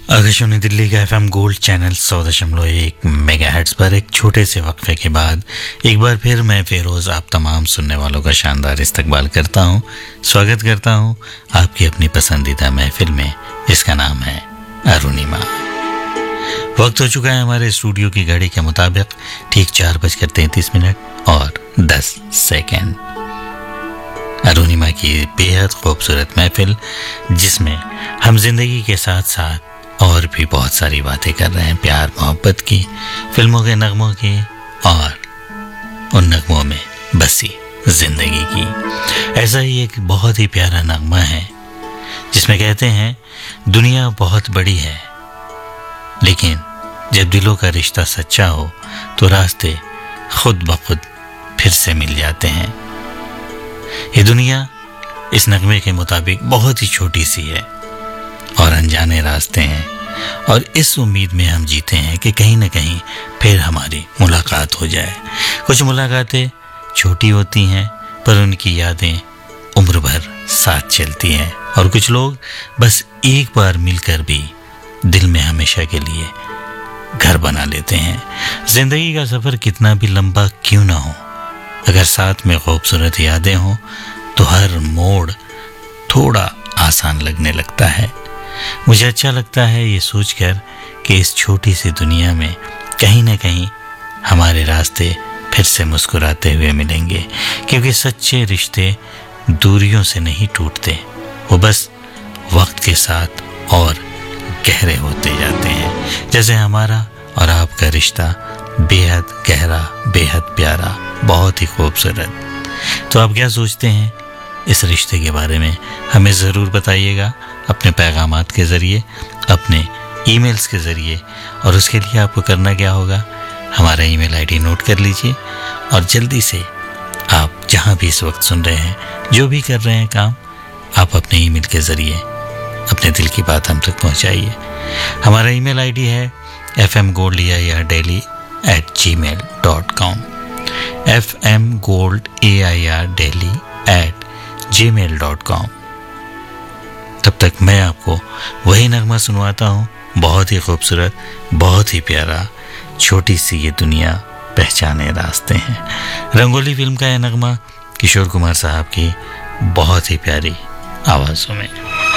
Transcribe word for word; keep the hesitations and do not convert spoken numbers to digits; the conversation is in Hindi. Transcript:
आकाशवाणी दिल्ली का एफएम गोल्ड चैनल सौ दशमलव एक मेगा हर्ट्ज पर एक छोटे से वक्फे के बाद एक बार फिर मैं फेरोज आप तमाम सुनने वालों का शानदार इस्तकबाल करता हूं, स्वागत करता हूं आपकी अपनी पसंदीदा महफिल में, जिसका नाम है अरुणिमा। वक्त हो चुका है हमारे स्टूडियो की घड़ी के मुताबिक ठीक चार बजकर तैंतीस मिनट और दस सेकेंड। अरुणिमा की बेहद खूबसूरत महफिल, जिसमें हम जिंदगी के साथ साथ और भी बहुत सारी बातें कर रहे हैं, प्यार मोहब्बत की, फिल्मों के नगमों की और उन नगमों में बसी जिंदगी की। ऐसा ही एक बहुत ही प्यारा नगमा है जिसमें कहते हैं, दुनिया बहुत बड़ी है लेकिन जब दिलों का रिश्ता सच्चा हो तो रास्ते खुद ब खुद फिर से मिल जाते हैं। ये दुनिया इस नगमे के मुताबिक बहुत ही छोटी सी है और अनजाने रास्ते हैं, और इस उम्मीद में हम जीते हैं कि कहीं ना कहीं फिर हमारी मुलाकात हो जाए। कुछ मुलाकातें छोटी होती हैं पर उनकी यादें उम्र भर साथ चलती हैं, और कुछ लोग बस एक बार मिलकर भी दिल में हमेशा के लिए घर बना लेते हैं। जिंदगी का सफ़र कितना भी लंबा क्यों ना हो, अगर साथ में खूबसूरत यादें हों तो हर मोड़ थोड़ा आसान लगने लगता है। मुझे अच्छा लगता है ये सोचकर कि इस छोटी सी दुनिया में कहीं ना कहीं हमारे रास्ते फिर से मुस्कुराते हुए मिलेंगे, क्योंकि सच्चे रिश्ते दूरियों से नहीं टूटते, वो बस वक्त के साथ और गहरे होते जाते हैं। जैसे हमारा और आपका रिश्ता बेहद गहरा, बेहद प्यारा, बहुत ही खूबसूरत। तो आप क्या सोचते हैं इस रिश्ते के बारे में? हमें ज़रूर बताइएगा अपने पैगामात के ज़रिए, अपने ईमेल्स के ज़रिए। और उसके लिए आपको करना क्या होगा, हमारा ईमेल आईडी नोट कर लीजिए और जल्दी से आप जहां भी इस वक्त सुन रहे हैं, जो भी कर रहे हैं काम, आप अपने ईमेल के ज़रिए अपने दिल की बात हम तक पहुंचाइए। हमारा ईमेल आईडी है F M gold A I R daily eight ji mail dot com, F M gold A I R daily eight ji mail dot com. तब तक मैं आपको वही नगमा सुनवाता हूँ, बहुत ही खूबसूरत, बहुत ही प्यारा, छोटी सी ये दुनिया पहचाने रास्ते हैं। रंगोली फिल्म का यह नगमा किशोर कुमार साहब की बहुत ही प्यारी आवाज़ों में।